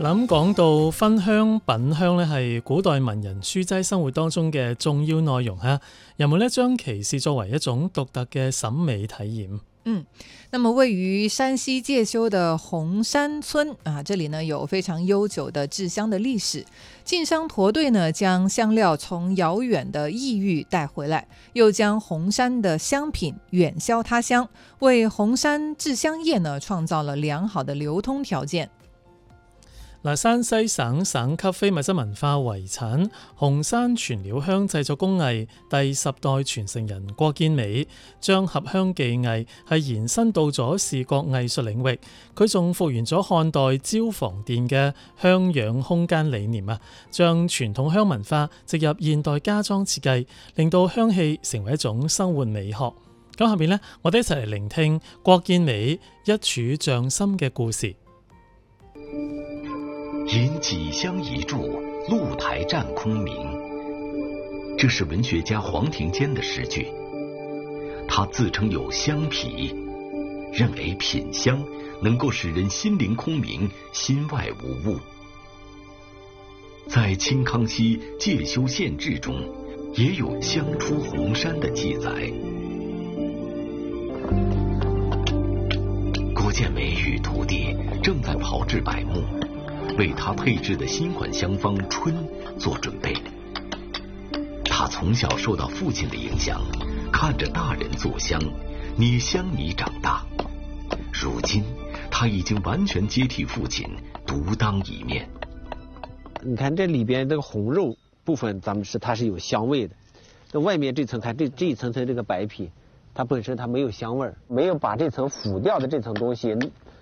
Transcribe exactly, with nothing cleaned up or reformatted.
諗講到分香品香咧，係古代文人書齋生活當中嘅重要內容哈。人們咧將其視作為一種獨特嘅審美體驗。 嗯，那麼位於山西介休的紅山村啊，這裡呢有非常悠久的製香的歷史。進香駝隊呢將香料從遙遠的異域帶回來，又將紅山的香品遠銷他鄉，為紅山製香業呢創造了良好的流通條件。 嗱，山西省省級非物質文化遺產紅山全料香製作工藝第十代傳承人郭建美，將合香技藝係延伸到咗視覺藝術領域。佢仲復原咗漢代焦房殿嘅香養空間理念啊，將傳統香文化植入現代家裝設計，令到香氣成為一種生活美學。咁下邊呢，我哋一齊嚟聆聽郭建美一柱匠心嘅故事。 引幾香一柱，露台占空明。這是文學家黃庭堅的詩句。他自稱有香脾，認為品香能夠使人心靈空明，心外無物。在清康熙《介休縣志》中，也有香出紅山的記載。郭建美與徒弟正在炮製柏木，為他配製的新款香方春做準備。他從小受到父親的影響，看着大人做香，捏香泥長大。如今他已經完全接替父親，獨當一面。 你看這裡邊這個紅肉部分，咱們是它是有香味的。這外面這層，看這這一層層這個白皮，它本身它沒有香味，沒有把這層腐掉的這層東西